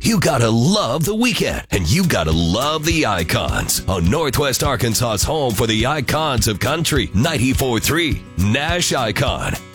You gotta love the weekend, and you gotta love the Icons on Northwest Arkansas's home for the icons of country. 94.3 Nash Icon.